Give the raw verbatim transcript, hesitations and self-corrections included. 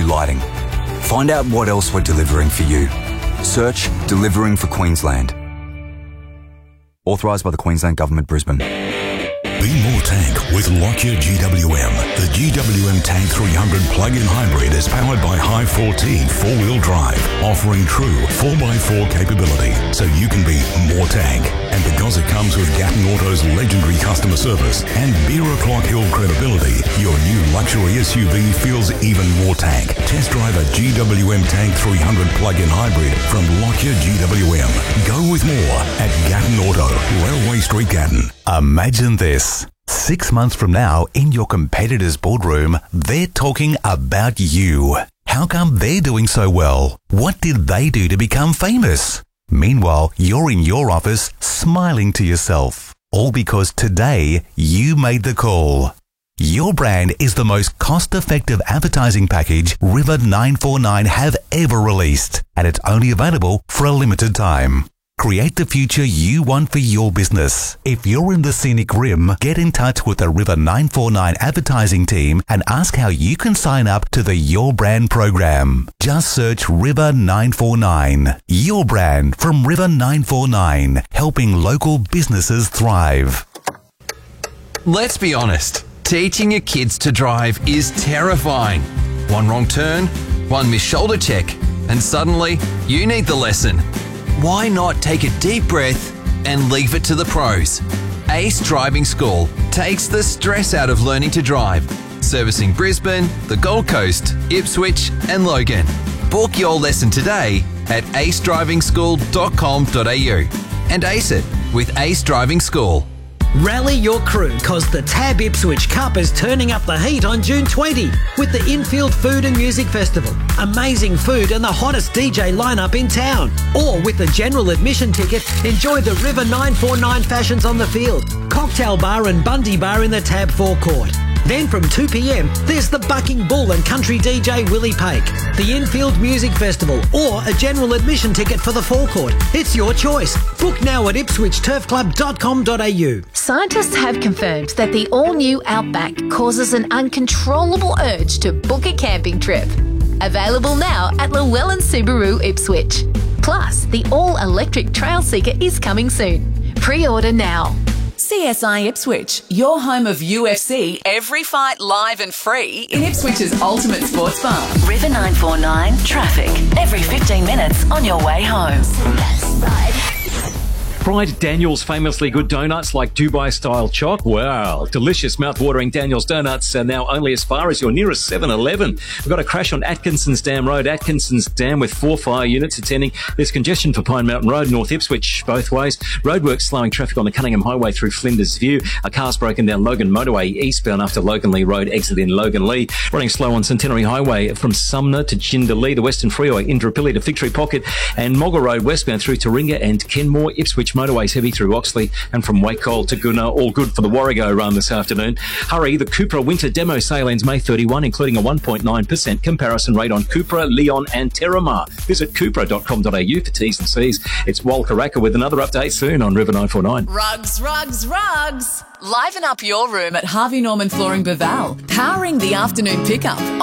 lighting. Find out what else we're delivering for you. Search Delivering for Queensland. Authorised by the Queensland Government, Brisbane. Be more tank with Lockyer G W M. The G W M Tank three hundred plug-in hybrid is powered by High four T four-wheel drive, offering true four by four capability, so you can be more tank. And because it comes with Gatton Auto's legendary customer service and Beer O'Clock Hill credibility, your new luxury S U V feels even more tank. Test drive a G W M Tank three hundred plug-in hybrid from Lockyer G W M. Go with more at Gatton Auto, Railway Street, Gatton. Imagine this. Six months from now, in your competitor's boardroom, they're talking about you. How come they're doing so well? What did they do to become famous? Meanwhile, you're in your office smiling to yourself. All because today you made the call. Your brand is the most cost-effective advertising package River nine four nine have ever released, and it's only available for a limited time. Create the future you want for your business. If you're in the scenic rim, get in touch with the River nine four nine advertising team and ask how you can sign up to the Your Brand program. Just search River nine four nine. Your Brand from River nine four nine, helping local businesses thrive. Let's be honest, teaching your kids to drive is terrifying. One wrong turn, one missed shoulder check, and suddenly you need the lesson. Why not take a deep breath and leave it to the pros? Ace Driving School takes the stress out of learning to drive, servicing Brisbane, the Gold Coast, Ipswich and Logan. Book your lesson today at ace driving school dot com dot a u and ace it with Ace Driving School. Rally your crew cause the Tab Ipswich Cup is turning up the heat on June twentieth with the Infield Food and Music Festival. Amazing food and the hottest D J lineup in town. Or with the general admission ticket, enjoy the River nine four nine fashions on the field, cocktail bar and Bundy bar in the Tab forecourt. Then from two p m, there's the Bucking Bull and country D J Willie Pake, the Infield Music Festival, or a general admission ticket for the forecourt. It's your choice. Book now at ipswich turf club dot com dot a u. Scientists have confirmed that the all-new Outback causes an uncontrollable urge to book a camping trip. Available now at Llewellyn Subaru Ipswich. Plus, the all-electric Trail Seeker is coming soon. Pre-order now. C S I Ipswich, your home of U F C, every fight live and free in Ipswich's ultimate sports bar. River nine four nine, traffic, every fifteen minutes on your way home. Fried Daniel's famously good donuts like Dubai-style choc. Wow, delicious, mouth-watering Daniel's donuts are now only as far as your nearest seven eleven. We've got a crash on Atkinson's Dam Road. Atkinson's Dam with four fire units attending. There's congestion for Pine Mountain Road, North Ipswich, both ways. Roadworks slowing traffic on the Cunningham Highway through Flinders View. A car's broken down Logan Motorway eastbound after Logan Lee Road, exit in Logan Lee. Running slow on Centenary Highway from Sumner to Jindalee, the Western Freeway, Indooroopilly to Fig Tree Pocket, and Moggle Road westbound through Taringa and Kenmore. Ipswich Motorways heavy through Oxley and from Wakehole to Gunnar. All good for the Warrego run this afternoon. Hurry, the Cupra Winter Demo sale ends May thirty-first, including a one point nine percent comparison rate on Cupra, Leon and Terramar. Visit cupra dot com dot a u for T's and C's. It's Walkaraka with another update soon on River nine four nine. Rugs, rugs, rugs. Liven up your room at Harvey Norman Flooring Baval, powering the afternoon pickup.